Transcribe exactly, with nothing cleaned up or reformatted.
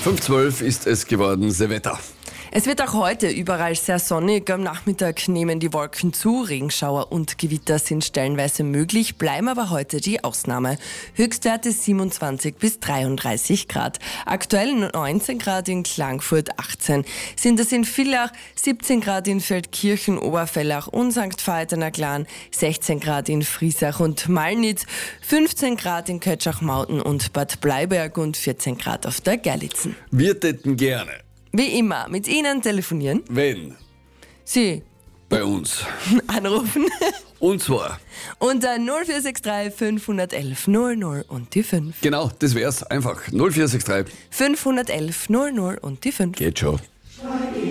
fünf Uhr zwölf ist es geworden, Silvester. Es wird auch heute überall sehr sonnig. Am Nachmittag nehmen die Wolken zu. Regenschauer und Gewitter sind stellenweise möglich, bleiben aber heute die Ausnahme. Höchstwerte siebenundzwanzig bis dreiunddreißig Grad. Aktuell neunzehn Grad in Klagenfurt, achtzehn. Sind es in Villach, siebzehn Grad in Feldkirchen, Oberfellach und Sankt Veit-an-der-Glan, sechzehn Grad in Friesach und Malnitz, fünfzehn Grad in Kötschach-Mauten und Bad Bleiberg und vierzehn Grad auf der Gerlitzen. Wir täten gerne, Wie immer, mit Ihnen telefonieren. wenn Sie bei uns. anrufen Und zwar, unter null vier sechs drei fünf eins eins null null und die fünf. genau, das wär's einfach. null vier sechs drei. fünf eins eins null null und die fünf. Geht schon.